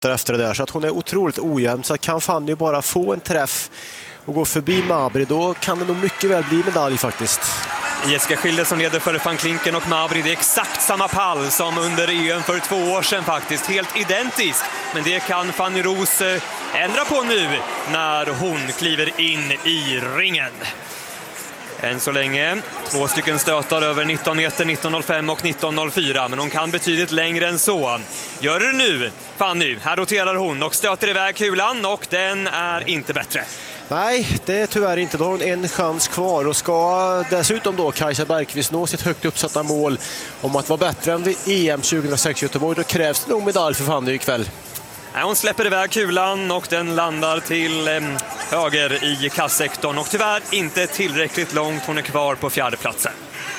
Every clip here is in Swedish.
efter det där, så att hon är otroligt ojämn. Så kan Fanny bara få en träff och gå förbi Mabry, då kan det nog mycket väl bli medalj faktiskt. Jessica Schilder som leder före van Klinken och Mabry. Det är exakt samma pall som under EM för 2 år sedan faktiskt. Helt identiskt. Men det kan Fanny Roos ändra på nu när hon kliver in i ringen. Än så länge 2 stycken stötar över 19 meter, 19.05 och 19.04. Men hon kan betydligt längre än så. Gör det nu, Fanny. Här roterar hon och stöter iväg kulan och den är inte bättre. Nej, det är tyvärr inte. Då har hon en chans kvar och ska dessutom då Kajsa Bergqvist nå sitt högt uppsatta mål om att vara bättre än vid EM 2006 i Göteborg. Då krävs det nog medalj för Fanny ikväll. Hon släpper iväg kulan och den landar till höger i kassektorn och tyvärr inte tillräckligt långt. Hon är kvar på 4:e platsen.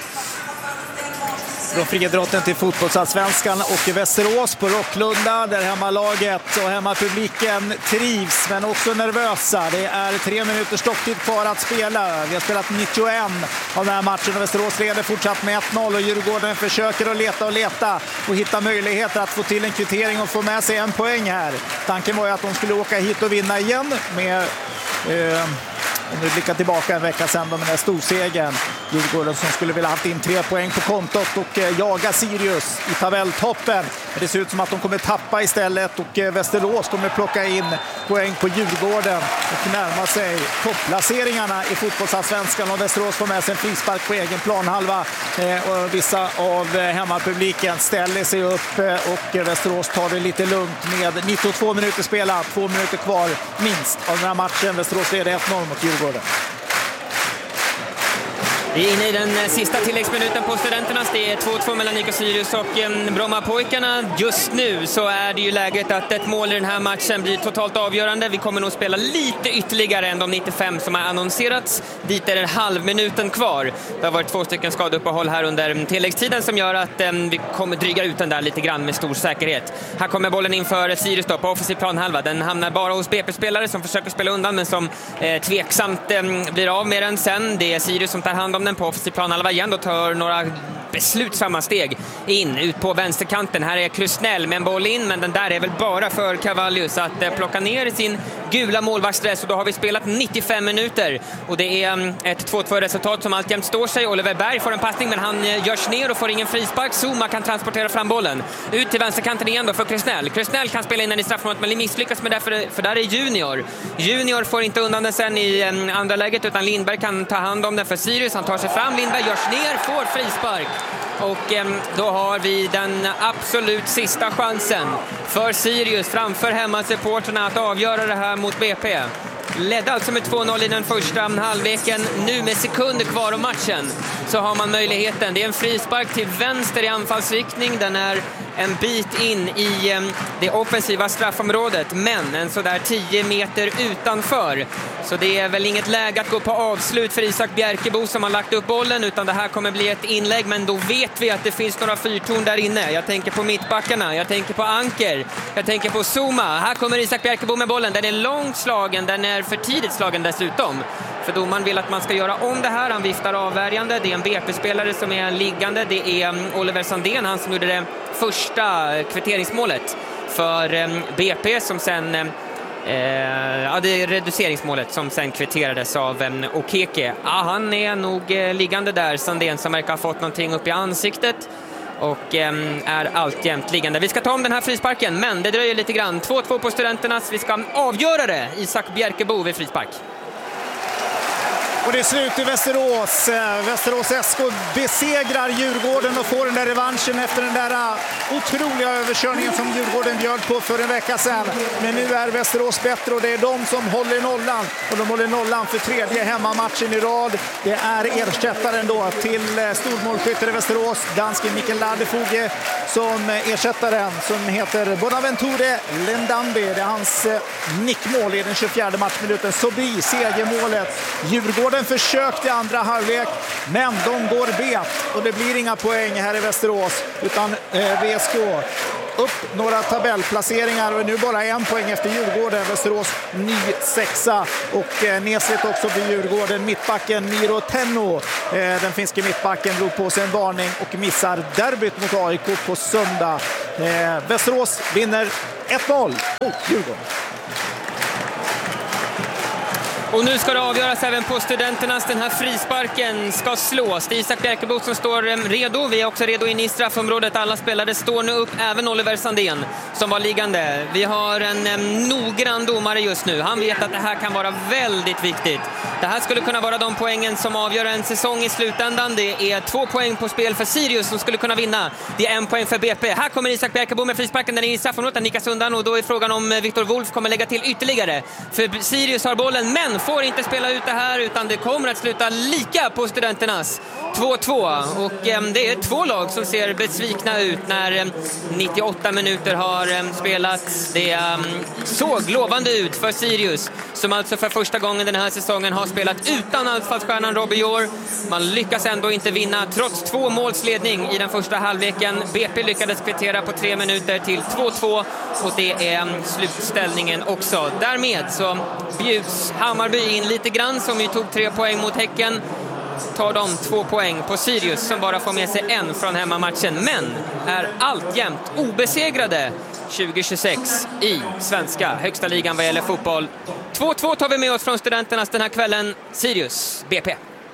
Från friidrotten till fotbollsallsvenskan och i Västerås på Rocklunda där hemmalaget och hemmapubliken trivs men också nervösa. Det är 3 minuter stocktid kvar att spela. Vi har spelat 91 av den här matchen och Västerås leder fortsatt med 1-0 och Djurgården försöker att leta och hitta möjligheter att få till en kvittering och få med sig en poäng här. Tanken var ju att de skulle åka hit och vinna igen med om vi blickar tillbaka en vecka sedan med den här storsegern. Djurgården som skulle vilja haft in 3 poäng på kontot och jaga Sirius i tabelltoppen. Men det ser ut som att de kommer tappa istället och Västerås kommer plocka in poäng på Djurgården och närma sig topplaceringarna i fotbollsallsvenskan. Och Västerås får med sig en frispark på egen planhalva och vissa av hemmapubliken ställer sig upp och Västerås tar det lite lugnt med 92 minuter spela, 2 minuter kvar minst av den här matchen. Västerås leder 1-0 mot Djurgården. Vi är inne i den sista tilläggsminuten på Studenternas. Det är 2-2 mellan Nico Sirius och Brommapojkarna. Just nu så är det ju läget att ett mål i den här matchen blir totalt avgörande. Vi kommer nog spela lite ytterligare än de 95 som har annonserats. Dit är det halvminuten kvar. Det har varit 2 stycken skadeuppehåll här under tilläggstiden som gör att vi kommer dryga ut den där lite grann med stor säkerhet. Här kommer bollen in för Sirius då på offensiv planhalva. Den hamnar bara hos BP-spelare som försöker spela undan men som tveksamt blir av med den sen. Det är Sirius som tar hand om den på offensiv planhalva igen och tar några beslutsamma steg in ut på vänsterkanten. Här är Krusnell med en boll in, men den där är väl bara för Cavallius att plocka ner sin gula målvaktsdress och då har vi spelat 95 minuter och det är ett 2-2 resultat som alltjämt står sig. Oliver Berg får en passning men han görs ner och får ingen frispark. Zuma kan transportera fram bollen ut till vänsterkanten igen då för Krusnell. Krusnell kan spela in den i straffområdet men misslyckas med det för där är Junior. Junior får inte undan den sen i andra läget utan Lindberg kan ta hand om den för Sirius. Han tar sig fram, Lindberg görs ner, får frispark. Och då har vi den absolut sista chansen för Sirius framför hemmasupporterna att avgöra det här mot BP. Ledde alltså med 2-0 i den första halvleken. Nu med sekunder kvar om matchen så har man möjligheten. Det är en frispark till vänster i anfallsriktning. Den är en bit in i det offensiva straffområdet. Men en sådär 10 meter utanför. Så det är väl inget läge att gå på avslut för Isak Bjerkebo som har lagt upp bollen. Utan det här kommer bli ett inlägg. Men då vet vi att det finns några fyrtorn där inne. Jag tänker på mittbackarna. Jag tänker på Anker. Jag tänker på Zuma. Här kommer Isak Bjerkebo med bollen. Den är långt slagen. Den är för tidigt slagen dessutom. För domaren vill att man ska göra om det här. Han viftar avvärjande. Det är en BP-spelare som är liggande. Det är Oliver Sandén, han som gjorde det första kvitteringsmålet för BP som sen det är reduceringsmålet som sen kvitterades av Okeke. Han är nog liggande där, Sandén, som verkar ha fått någonting upp i ansiktet och är alltjämt liggande. Vi ska ta om den här frisparken, men det dröjer lite grann. 2-2 på Studenternas. Vi ska avgöra det. Isak Bjerkebo vid frispark. Och det är slut i Västerås. Västerås SK besegrar Djurgården och får den där revanschen efter den där otroliga överkörningen som Djurgården bjöd på för en vecka sedan. Men nu är Västerås bättre och det är de som håller nollan. Och de håller nollan för 3:e hemmamatchen i rad. Det är ersättaren då till stormålskytter i Västerås, dansken Mikkel Ladefoge, som ersättaren som heter Bonaventure Lendambi. Det är hans nickmål i den 24:e matchminuten. Så blir segermålet. Djurgården försökte i andra halvlek, men de går bet och det blir inga poäng här i Västerås utan VSK upp några tabellplaceringar och nu bara 1 poäng efter Djurgården. Västerås ny 6:a och nesligt också för Djurgården. Mittbacken Miro Tenno, den finske mittbacken, drog på sig en varning och missar derbyt mot AIK på söndag. Västerås vinner 1-0 mot Djurgården. Och nu ska det avgöras även på Studenternas. Den här frisparken ska slås. Det är Isak Bjerkebo som står redo. Vi är också redo in i straffområdet. Alla spelare står nu upp, även Oliver Sandén som var liggande. Vi har en noggrann domare just nu. Han vet att det här kan vara väldigt viktigt. Det här skulle kunna vara de poängen som avgör en säsong i slutändan. Det är 2 poäng på spel för Sirius som skulle kunna vinna. Det är 1 poäng för BP. Här kommer Isak Bjerkebo med frisparken. Den är i straffområdet. Den nickas undan och då är frågan om Viktor Wolf kommer lägga till ytterligare. För Sirius har bollen, men får inte spela ut det här utan det kommer att sluta lika på Studenternas. 2-2 och det är 2 lag som ser besvikna ut när 98 minuter har spelats. Det såg lovande ut för Sirius som alltså för första gången den här säsongen har spelat utan anfallsstjärnan Robbie Orr. Man lyckas ändå inte vinna trots 2 målsledning i den första halvleken. BP lyckades kvittera på 3 minuter till 2-2 och det är slutställningen också. Därmed så bjuds Hammarby in lite grann som ju tog 3 poäng mot Häcken. Tar de 2 poäng på Sirius som bara får med sig 1 från hemmamatchen men är alltjämt obesegrade 2026 i svenska högsta ligan vad gäller fotboll. 2-2 tar vi med oss från Studenternas den här kvällen. Sirius BP.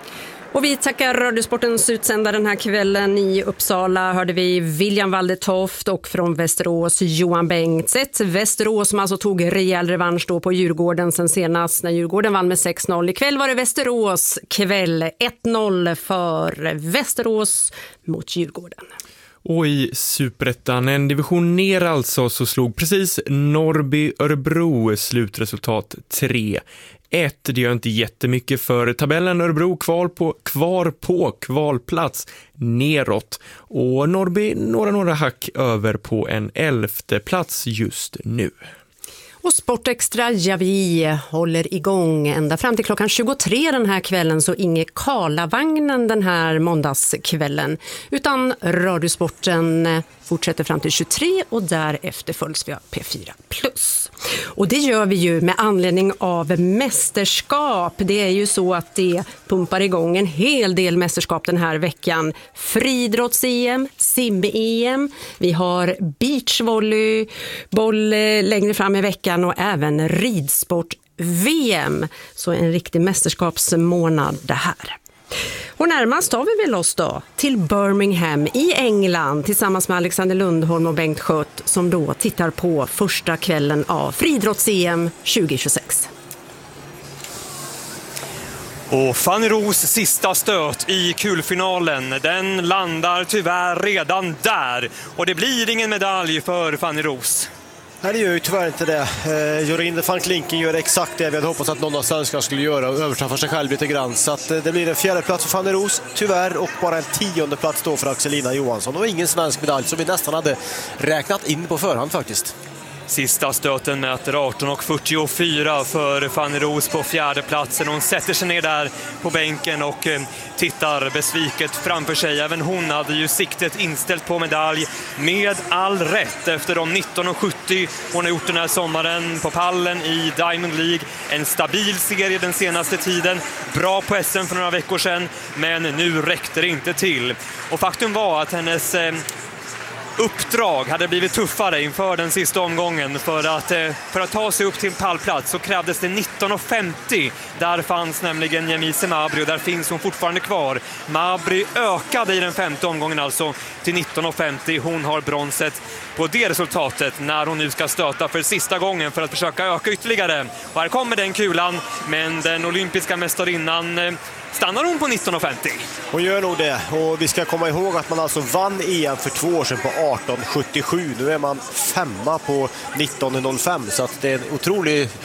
Och vi tackar Radiosportens utsändare den här kvällen. I Uppsala hörde vi William Waldetoft och från Västerås Johan Bengtset. Västerås som alltså tog rejäl revansch då på Djurgården sen senast när Djurgården vann med 6-0. Ikväll var det Västerås kväll. 1-0 för Västerås mot Djurgården. Och i Superettan, en division ner alltså, så slog precis Norrby Örebro slutresultat 3-1. Det gör inte jättemycket för tabellen. Örebro kvar på kvalplats neråt. Och Norrby några hack över på en 11:e plats just nu. Och Sportextra, ja, vi håller igång ända fram till klockan 23 den här kvällen, så inget Karlavagnen den här måndagskvällen, utan Radiosporten fortsätter fram till 23 och därefter följs vi av P4+. Och det gör vi ju med anledning av mästerskap. Det är ju så att det pumpar igång en hel del mästerskap den här veckan. Friidrotts-EM, sim-EM, vi har beachvolleyboll längre fram i veckan och även ridsport-VM. Så en riktig mästerskapsmånad det här. Och närmast tar vi väl oss då till Birmingham i England tillsammans med Alexander Lundholm och Bengt Schött som då tittar på första kvällen av friidrotts-EM 2026. Och Fanny Ros sista stöt i kulfinalen, den landar tyvärr redan där. Och det blir ingen medalj för Fanny Ros. Nej, det gör ju tyvärr inte det. Jorinde van Klinken gör exakt det vi hade hoppats att någon av svenskarna skulle göra och överträffa sig själv lite grann. Så att det blir en 4:e plats för Fanny Ros, tyvärr, och bara en 10:e plats då för Axelina Johansson. Och ingen svensk medalj som vi nästan hade räknat in på förhand faktiskt. Sista stöten mäter 18,44 för Fanny Ros på 4:e platsen. Hon sätter sig ner där på bänken och tittar besviket framför sig. Även hon hade ju siktet inställt på medalj med all rätt efter de 19,70 hon har gjort den här sommaren på pallen i Diamond League. En stabil serie den senaste tiden. Bra på SM för några veckor sedan, men nu räckte det inte till. Och faktum var att hennes uppdrag hade blivit tuffare inför den sista omgången. För att ta sig upp till pallplats så krävdes det 19,50. Där fanns nämligen Yemise Mabry och där finns hon fortfarande kvar. Mabry ökade i den 5:e omgången alltså till 19,50. Hon har bronset på det resultatet när hon nu ska stöta för sista gången för att försöka öka ytterligare. Och här kommer den kulan, men den olympiska mästarinnan stannar hon på 19,50. Hon gör nog det, och vi ska komma ihåg att man alltså vann EM för 2 år sedan på 18,77. Nu är man 5:a på 19,05, så att det är en otrolig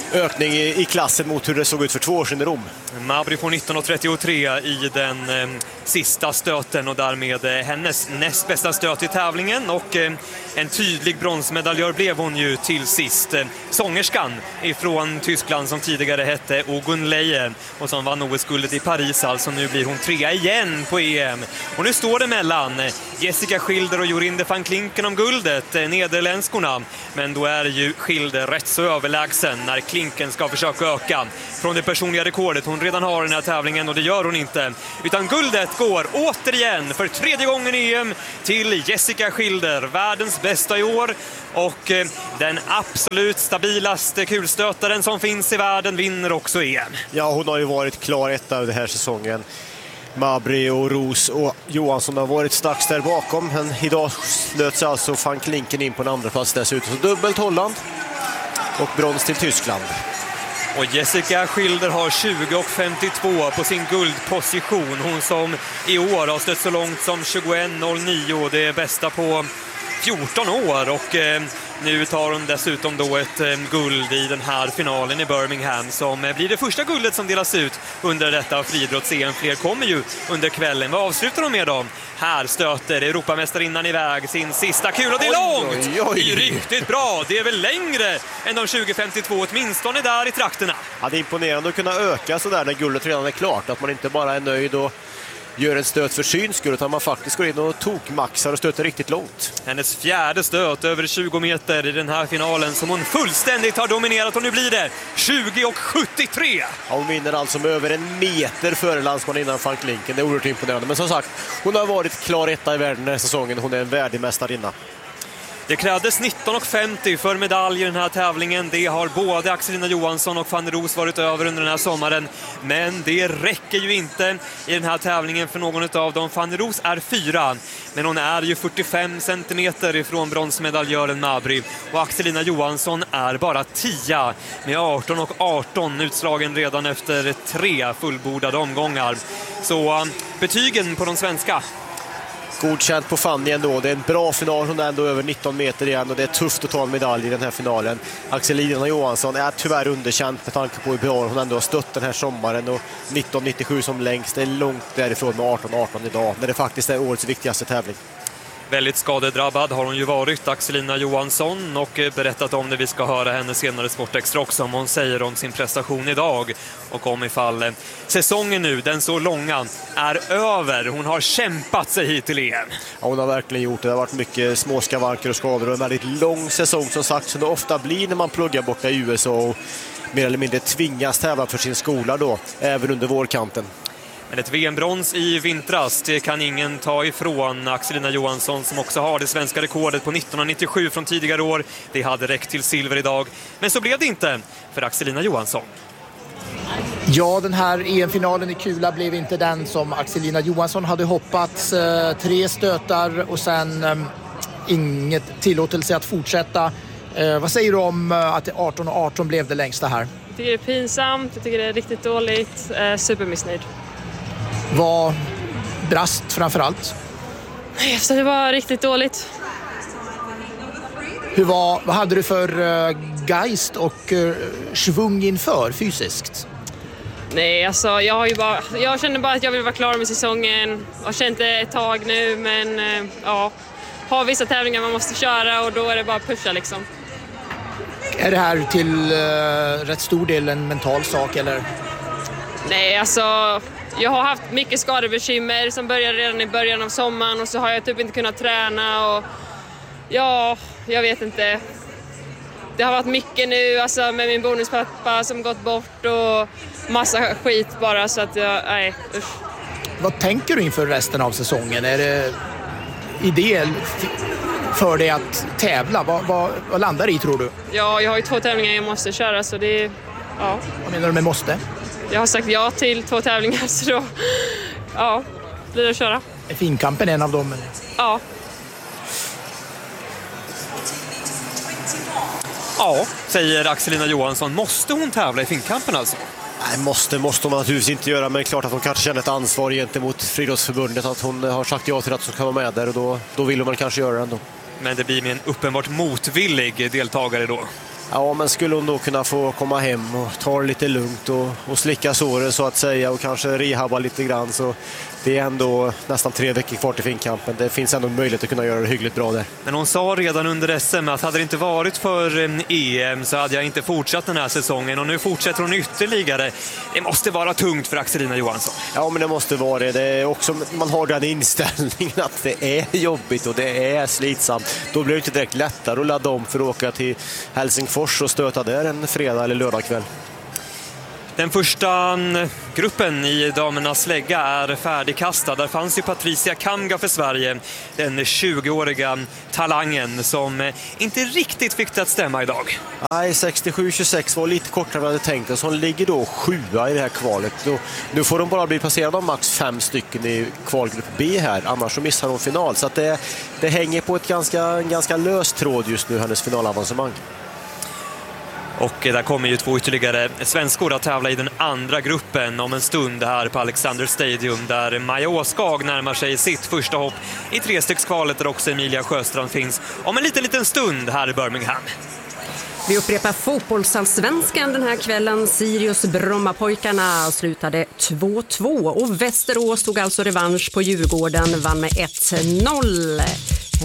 ökning i klassen mot hur det såg ut för 2 år sedan i Rom. Mabry får 19.33 i den sista stöten och därmed hennes näst bästa stöt i tävlingen, och en tydlig bronsmedaljör blev hon ju till sist. Sångerskan ifrån Tyskland som tidigare hette Ogun Leie och som vann OS-guldet i Paris, alltså nu blir hon 3 igen på EM. Och nu står det mellan Jessica Schilder och Jorinde van Klinken om guldet, nederländskorna. Men då är ju Schilder rätt så överlägsen när Klinken ska försöka öka från det personliga rekordet hon redan har i den här tävlingen, och det gör hon inte. Utan guldet går återigen för 3:e gången i EM till Jessica Schilder, världens bästa i år. Och den absolut stabilaste kulstötaren som finns i världen vinner också EM. Ja, hon har ju varit klar etta av den här säsongen. Mabry och Roos och Johansson har varit strax där bakom, men idag slöt sig alltså van Klinken in på en andra plats dessutom. Så dubbelt Holland och brons till Tyskland. Och Jessica Schilder har 20.52 på sin guldposition. Hon som i år har stött så långt som 21.09, det är bästa på 14 år. Och nu tar hon dessutom då ett guld i den här finalen i Birmingham som blir det första guldet som delas ut under detta friidrotts-EM. Fler kommer ju under kvällen. Vad avslutar de med då? Här stöter Europamästarinnan iväg sin sista kul, och det är långt! Det är riktigt bra, det är väl längre än de 20.52, åtminstone där i trakterna. Ja, det är imponerande att kunna öka så där när guldet redan är klart, att man inte bara är nöjd och gör en stöt för syns skull, utan man faktiskt går in och tokmaxar och stöter riktigt långt. Hennes 4:e stöt över 20 meter i den här finalen som hon fullständigt har dominerat, och nu blir det 20.73. Ja, hon vinner alltså med över 1 meter före landsmaninnan van Klinken. Det är oerhört imponerande, men som sagt, hon har varit klar etta i världen den här säsongen. Hon är en värdig mästarinna. Det krävdes 19.50 för medalj i den här tävlingen. Det har både Axelina Johansson och Fanny Roos varit över under den här sommaren. Men det räcker ju inte i den här tävlingen för någon av dem. Fanny Roos är 4, men hon är ju 45 centimeter ifrån bronsmedaljören Mabry. Och Axelina Johansson är bara 10 med 18.18 utslagen redan efter 3 fullbordade omgångar. Så betygen på de svenska: godkänt på Fanny ändå. Det är en bra final. Hon är ändå över 19 meter igen och det är tufft att ta en medalj i den här finalen. Axelina Johansson är tyvärr underkänt med tanke på hur bra hon ändå har stött den här sommaren, och 19.97 som längst är långt därifrån med 18.18 idag, när det faktiskt är årets viktigaste tävling. Väldigt skadedrabbad har hon ju varit, Axelina Johansson, och berättat om det. Vi ska höra henne senare i Sportextra också, om hon säger om sin prestation idag och om ifall säsongen nu, den så långa, är över. Hon har kämpat sig hit till EM. Ja, hon har verkligen gjort det. Det har varit mycket småskavanker och skador och en väldigt lång säsong som sagt, som det ofta blir när man pluggar borta i USA och mer eller mindre tvingas tävla för sin skola då, även under vårkanten. Men ett VM-brons i vintras, det kan ingen ta ifrån Axelina Johansson, som också har det svenska rekordet på 1997 från tidigare år. Det hade räckt till silver idag, men så blev det inte för Axelina Johansson. Ja, den här EM-finalen i kula blev inte den som Axelina Johansson hade hoppats. 3 stötar och sen inget tillåtelse att fortsätta. Vad säger du om att 18.18 blev det längsta här? Jag tycker det är pinsamt, jag tycker det är riktigt dåligt, supermissnöjd. Vad brast framförallt? Så det var riktigt dåligt. Vad hade du för geist och svung inför fysiskt? Nej, alltså jag kände bara att jag ville vara klar med säsongen. Jag har känt det ett tag nu, men ja, har vissa tävlingar man måste köra och då är det bara att pusha liksom. Är det här till rätt stor del en mental sak eller? Nej, alltså jag har haft mycket skadebekymmer som började redan i början av sommaren, och så har jag typ inte kunnat träna och ja, jag vet inte. Det har varit mycket nu, alltså med min bonuspappa som gått bort och massa skit bara, så att nej, usch. Vad tänker du inför resten av säsongen? Är det idé för dig att tävla? Vad landar det i, tror du? Ja, jag har ju 2 tävlingar jag måste köra, så det är, ja. Vad menar du med måste? Jag har sagt ja till 2 tävlingar, så då ja, blir det att köra. Är finkampen en av dem? Ja. Ja, säger Axelina Johansson. Måste hon tävla i finkampen alltså? Nej, måste hon naturligtvis inte göra, men klart att hon kanske känner ett ansvar gentemot Friidrottsförbundet, att hon har sagt ja till att hon ska vara med där, och då vill man kanske göra det ändå. Men det blir med en uppenbart motvillig deltagare då. Ja, men skulle hon då kunna få komma hem och ta det lite lugnt och slicka såren så att säga och kanske rehabba lite grann, så det är ändå nästan 3 veckor kvar till finkampen. Det finns ändå möjlighet att kunna göra det hyggligt bra där. Men hon sa redan under SM att hade det inte varit för EM så hade jag inte fortsatt den här säsongen, och nu fortsätter hon ytterligare. Det måste vara tungt för Axelina Johansson. Ja, men det måste vara det. Det är också, man har den inställningen att det är jobbigt och det är slitsamt. Då blir det inte direkt lättare att ladda om för att åka till Helsingfors och stöta där en fredag eller lördagkväll. Den första gruppen i damernas lägga är färdigkastad. Där fanns ju Patricia Kamga för Sverige, den 20-åriga talangen som inte riktigt fick det att stämma idag. Nej, 67-26 var lite kortare än vad jag hade tänkt. Så hon ligger då 7:a i det här kvalet. Nu får de bara bli passerade av max 5 stycken i kvalgrupp B här. Annars så missar de final. Så att det hänger på ett ganska löst tråd just nu, hennes finalavancemang. Och där kommer ju 2 ytterligare svenskor att tävla i den andra gruppen om en stund här på Alexander Stadium, där Maja Åskag närmar sig sitt första hopp i 3-stegskvalet, där också Emilia Sjöstrand finns om en liten stund här i Birmingham. Vi upprepar fotbollsallsvenskan den här kvällen. Sirius Brommapojkarna slutade 2-2 och Västerås tog alltså revansch på Djurgården, vann med 1-0.